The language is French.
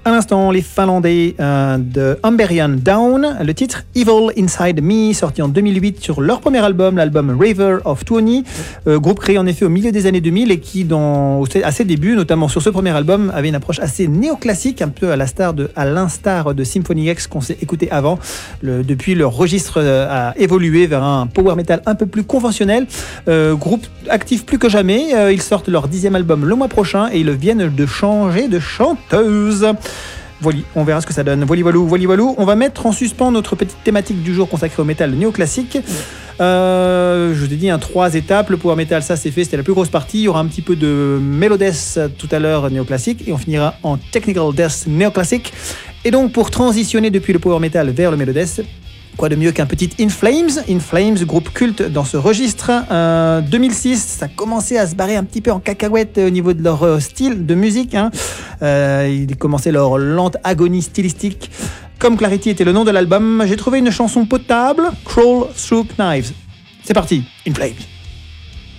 À l'instant, les Finlandais de Umberian Down, le titre Evil Inside Me, sorti en 2008 sur leur premier album, l'album River of Tuoni, groupe créé en effet au milieu des années 2000 et qui, à ses débuts, notamment sur ce premier album, avait une approche assez néoclassique, un peu à l'instar de Symphony X qu'on s'est écouté avant. Depuis, leur registre a évolué vers un power metal un peu plus conventionnel. Groupe actif plus que jamais, ils sortent leur 10e album le mois prochain et ils viennent de changer de chanteuse. Voilà, on verra ce que ça donne. Voilou. On va mettre en suspens notre petite thématique du jour consacrée au métal néoclassique. Je vous ai dit 3 étapes. Le power metal, ça c'est fait, c'était la plus grosse partie. Il y aura un petit peu de melodeath tout à l'heure néoclassique et on finira en technical death néoclassique. Et donc pour transitionner depuis le power metal vers le melodeath, quoi de mieux qu'un petit In Flames, groupe culte dans ce registre. 2006, ça commençait à se barrer un petit peu en cacahuète au niveau de leur style de musique. Ils commençaient leur lente agonie stylistique. Comme Clarity était le nom de l'album, j'ai trouvé une chanson potable, Crawl Through Knives. C'est parti, In Flames.